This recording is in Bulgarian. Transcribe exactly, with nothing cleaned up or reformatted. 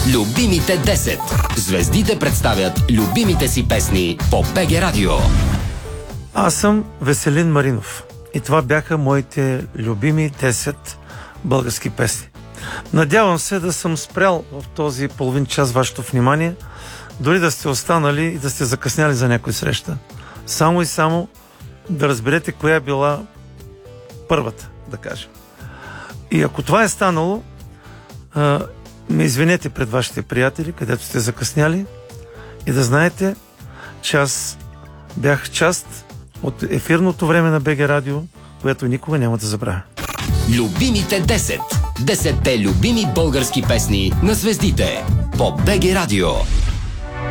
Любимите десет. Звездите представят любимите си песни по БГ Радио. Аз съм Веселин Маринов и това бяха моите любими десет български песни. Надявам се да съм спрял в този половин час вашето внимание, дори да сте останали и да сте закъсняли за някой среща. Само и само да разберете коя е била първата, да кажем. И ако това е станало, а, ме извинете пред вашите приятели, където сте закъсняли, и да знаете, че аз бях част от ефирното време на БГ Радио, което никога няма да забравя. Любимите десет. Десетте любими български песни на звездите по БГ Радио.